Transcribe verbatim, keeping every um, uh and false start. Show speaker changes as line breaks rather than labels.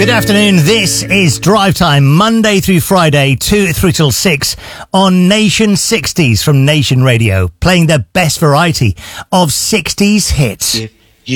Good afternoon. This is Drive Time, Monday through Friday, two through till six on Nation sixties from Nation Radio, playing the best variety of sixties hits.
If